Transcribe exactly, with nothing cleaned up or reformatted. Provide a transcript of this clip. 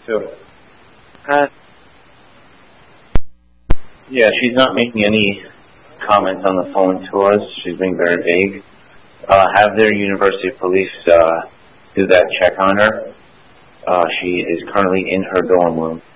So, uh, yeah, she's not making any comments on the phone to us. She's being very vague. Uh, have their University Police uh, do that check on her. Uh, she is currently in her dorm room.